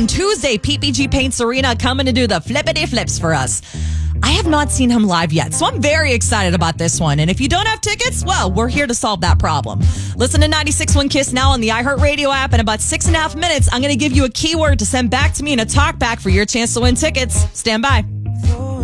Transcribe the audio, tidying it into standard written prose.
on Tuesday, PPG Paints Arena coming to do the flippity flips for us. I have not seen him live yet, so I'm very excited about this one. And if you don't have tickets, well, we're here to solve that problem. Listen to 96.1 KISS now on the iHeartRadio app. In about 6.5 minutes, I'm going to give you a keyword to send back to me in a talk back for your chance to win tickets. Stand by.